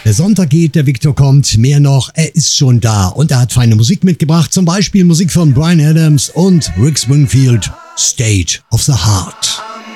Der Sonntag geht, der Victor kommt, mehr noch, er ist schon da und er hat feine Musik mitgebracht, zum Beispiel Musik von Bryan Adams und Rick Springfield, State of the Heart.